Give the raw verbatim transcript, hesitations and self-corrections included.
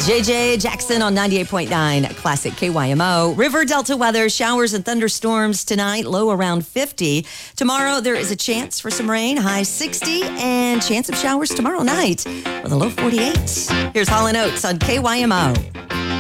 J J Jackson on ninety-eight point nine Classic K Y M O. River Delta weather, showers and thunderstorms tonight, low around fifty. Tomorrow, there is a chance for some rain, high sixty, and chance of showers tomorrow night with a low forty-eight. Here's Hall and Oates on K Y M O.